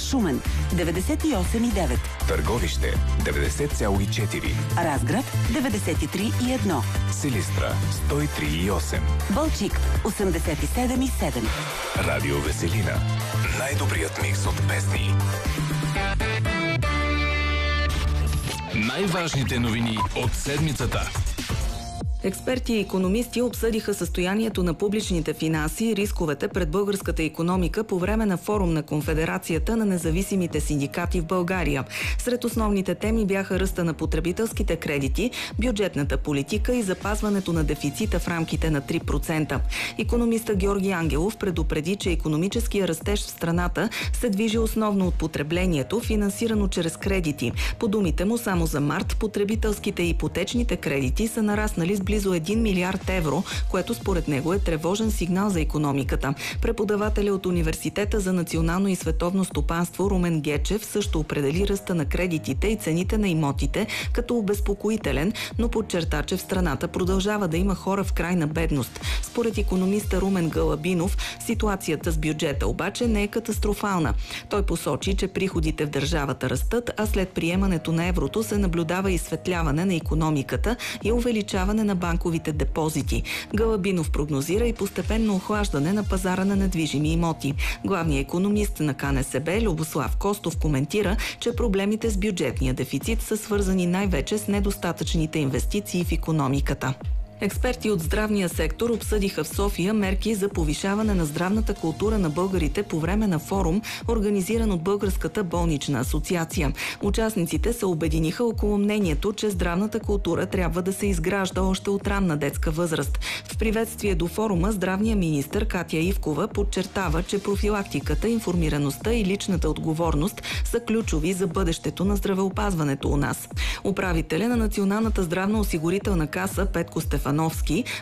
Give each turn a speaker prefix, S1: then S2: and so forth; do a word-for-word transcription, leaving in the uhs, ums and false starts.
S1: Шумен деветдесет и осем и девет,
S2: Търговище деветдесет цяло и четири,
S1: Разград деветдесет и три и едно,
S2: Силистра сто и три и осем,
S1: Балчик осемдесет и седем и седем.
S2: Радио Веселина. Най-добрият микс от песни.
S3: Най-важните новини от седмицата.
S4: Експерти и икономисти обсъдиха състоянието на публичните финанси и рисковете пред българската икономика по време на форум на Конфедерацията на независимите синдикати в България. Сред основните теми бяха ръста на потребителските кредити, бюджетната политика и запазването на дефицита в рамките на три процента. Икономиста Георги Ангелов предупреди, че икономическия растеж в страната се движи основно от потреблението, финансирано чрез кредити. По думите му, само за март потребителските и ипотечните кредити са нараснали с близо един милиард евро, което според него е тревожен сигнал за икономиката. Преподавателя от Университета за национално и световно стопанство Румен Гечев също определи ръста на кредитите и цените на имотите като обезпокоителен, но подчерта, че в страната продължава да има хора в крайна бедност. Според икономиста Румен Галабинов, ситуацията с бюджета обаче не е катастрофална. Той посочи, че приходите в държавата растат, а след приемането на еврото се наблюдава изсветляване на икономиката и увеличаване на банковите депозити. Галабинов прогнозира и постепенно охлаждане на пазара на недвижими имоти. Главният икономист на Ка Не Се Бе Любослав Костов коментира, че проблемите с бюджетния дефицит са свързани най-вече с недостатъчните инвестиции в икономиката. Експерти от здравния сектор обсъдиха в София мерки за повишаване на здравната култура на българите по време на форум, организиран от Българската болнична асоциация. Участниците се обединиха около мнението, че здравната култура трябва да се изгражда още от ранна детска възраст. В приветствие до форума здравният министър Катя Ивкова подчертава, че профилактиката, информираността и личната отговорност са ключови за бъдещето на здравеопазването у нас. Управителя на Националната здравноосигурителна каса Петко Стефановски